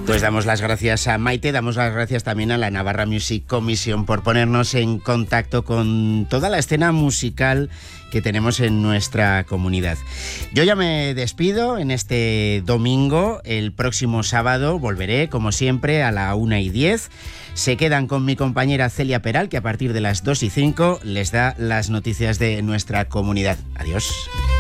Pues damos las gracias a Maite, damos las gracias también a la Navarra Music Commission por ponernos en contacto con toda la escena musical que tenemos en nuestra comunidad. Yo ya me despido en este domingo. El próximo sábado volveré, como siempre, a la 1:10. Se quedan con mi compañera Celia Peral, que a partir de las 2:05 les da las noticias de nuestra comunidad. Adiós.